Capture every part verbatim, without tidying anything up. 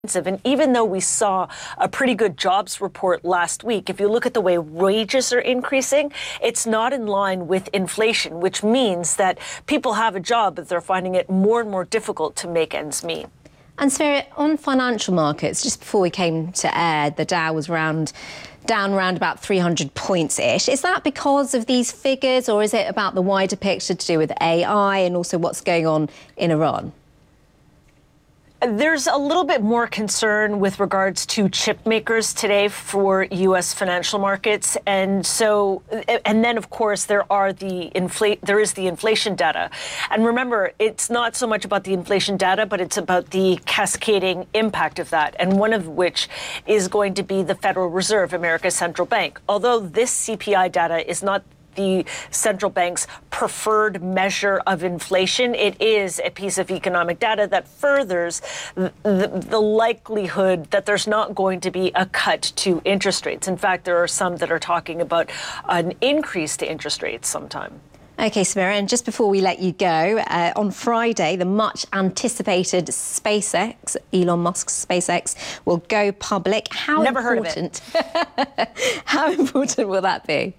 And even though we saw a pretty good jobs report last week, if you look at the way wages are increasing, it's not in line with inflation, which means that people have a job, but they're finding it more and more difficult to make ends meet. And so on financial markets, just before we came to air, the Dow was around, down around about three hundred points-ish. Is that because of these figures, or is it about the wider picture to do with A I and also what's going on in Iran? There's a little bit more concern with regards to chip makers today for U S financial markets. And so, and then, of course, there are the inflate, there is the inflation data. And remember, it's not so much about the inflation data, but it's about the cascading impact of that. And one of which is going to be the Federal Reserve, America's central bank. Although this C P I data is not the central bank's preferred measure of inflation, it is a piece of economic data that furthers the, the, the likelihood that there's not going to be a cut to interest rates. In fact, there are some that are talking about an increase to interest rates sometime. OK, Samira, and just before we let you go, uh, on Friday, the much-anticipated SpaceX, Elon Musk's SpaceX, will go public. How Never important, heard of it. How important will that be?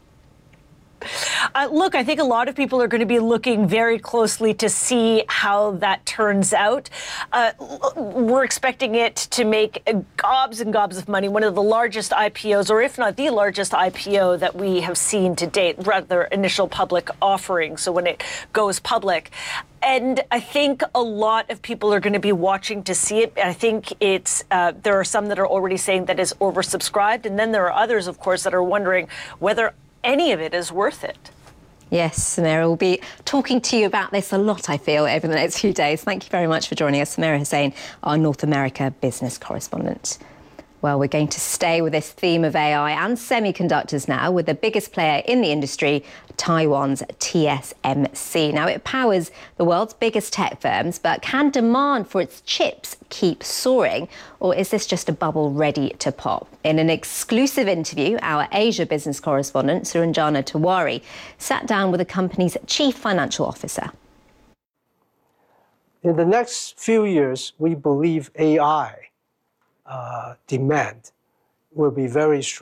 Uh, look, I think a lot of people are going to be looking very closely to see how that turns out. Uh, we're expecting it to make gobs and gobs of money, one of the largest I P Os, or if not the largest I P O that we have seen to date, rather initial public offering, so when it goes public. And I think a lot of people are going to be watching to see it. I think it's uh, there are some that are already saying that it's oversubscribed, and then there are others, of course, that are wondering whether any of it is worth it. Yes, Samira, we'll be talking to you about this a lot, I feel, over the next few days. Thank you very much for joining us, Samira Hussain, our North America business correspondent. Well, we're going to stay with this theme of A I and semiconductors now with the biggest player in the industry, Taiwan's T S M C. Now, it powers the world's biggest tech firms, but can demand for its chips keep soaring? Or is this just a bubble ready to pop? In an exclusive interview, our Asia business correspondent, Suranjana Tewari, sat down with the company's chief financial officer. In the next few years, we believe A I Uh, demand will be very strong.